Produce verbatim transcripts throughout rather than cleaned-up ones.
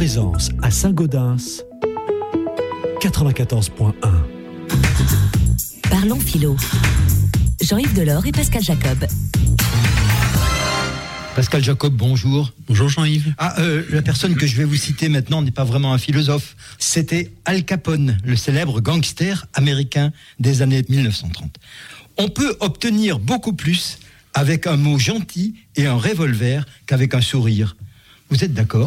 présence à Saint-Gaudens, quatre-vingt-quatorze point un. Parlons philo. Jean-Yves Delors et Pascal Jacob. Pascal Jacob, bonjour. Bonjour Jean-Yves. Ah, euh, la personne que je vais vous citer maintenant n'est pas vraiment un philosophe. C'était Al Capone, le célèbre gangster américain des années mille neuf cent trente. On peut obtenir beaucoup plus avec un mot gentil et un revolver qu'avec un sourire. Vous êtes d'accord ?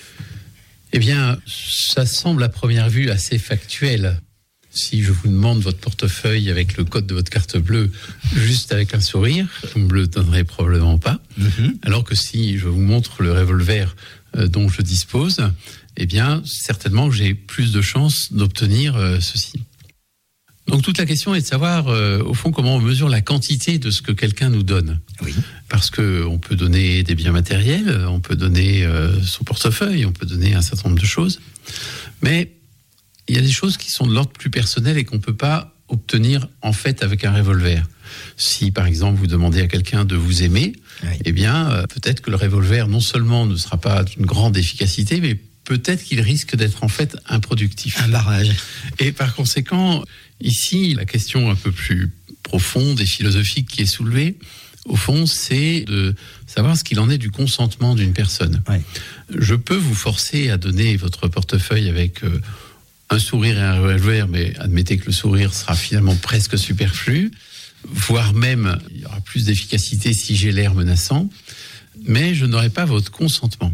Eh bien, ça semble à première vue assez factuel. Si je vous demande votre portefeuille avec le code de votre carte bleue, juste avec un sourire, vous ne me le donnerez probablement pas. Mm-hmm. Alors que si je vous montre le revolver euh, dont je dispose, eh bien, certainement j'ai plus de chances d'obtenir euh, ceci. Donc toute la question est de savoir, euh, au fond, comment on mesure la quantité de ce que quelqu'un nous donne. Oui. Parce qu'on peut donner des biens matériels, on peut donner euh, son portefeuille, on peut donner un certain nombre de choses, mais il y a des choses qui sont de l'ordre plus personnel et qu'on ne peut pas obtenir en fait avec un revolver. Si par exemple vous demandez à quelqu'un de vous aimer, oui. eh bien euh, peut-être que le revolver non seulement ne sera pas d'une grande efficacité, mais peut-être qu'il risque d'être en fait improductif. Un barrage. Et par conséquent, ici, la question un peu plus profonde et philosophique qui est soulevée, au fond, c'est de savoir ce qu'il en est du consentement d'une personne. Oui. Je peux vous forcer à donner votre portefeuille avec euh, un sourire et un revolver, mais admettez que le sourire sera finalement presque superflu, voire même il y aura plus d'efficacité si j'ai l'air menaçant, mais je n'aurai pas votre consentement.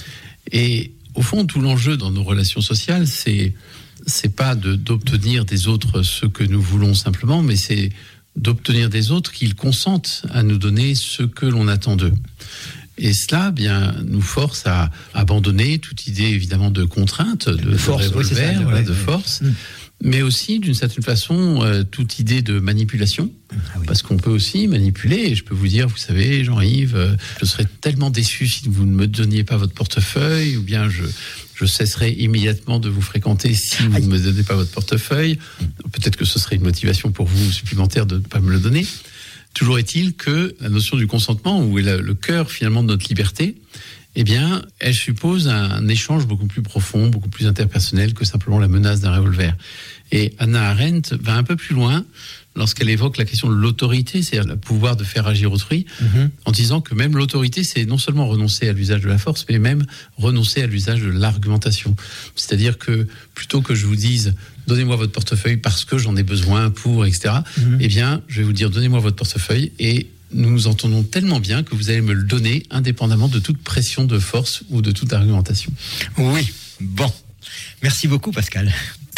Et au fond, tout l'enjeu dans nos relations sociales, c'est c'est pas de, d'obtenir des autres ce que nous voulons simplement, mais c'est d'obtenir des autres qu'ils consentent à nous donner ce que l'on attend d'eux. Et cela, bien, nous force à abandonner toute idée, évidemment, de contrainte, de, de force, de revolver, oui, ça, voilà, ouais, de force, ouais. mais aussi, d'une certaine façon, euh, toute idée de manipulation, ah, oui. parce qu'on peut aussi manipuler. Et je peux vous dire, vous savez, Jean-Yves, euh, je serais tellement déçu si vous ne me donniez pas votre portefeuille, ou bien je, je cesserai immédiatement de vous fréquenter si vous ah, ne me donnez pas votre portefeuille. Peut-être que ce serait une motivation pour vous supplémentaire de ne pas me le donner. Toujours est-il que la notion du consentement, où est le cœur finalement de notre liberté, eh bien, elle suppose un échange beaucoup plus profond, beaucoup plus interpersonnel que simplement la menace d'un revolver. Et Hannah Arendt va un peu plus loin lorsqu'elle évoque la question de l'autorité, c'est-à-dire le pouvoir de faire agir autrui, mm-hmm. en disant que même l'autorité, c'est non seulement renoncer à l'usage de la force, mais même renoncer à l'usage de l'argumentation. C'est-à-dire que plutôt que je vous dise « donnez-moi votre portefeuille parce que j'en ai besoin pour, et cetera » mm-hmm. eh bien, je vais vous dire « donnez-moi votre portefeuille » et nous nous entendons tellement bien que vous allez me le donner indépendamment de toute pression de force ou de toute argumentation. Oui, bon. Merci beaucoup, Pascal.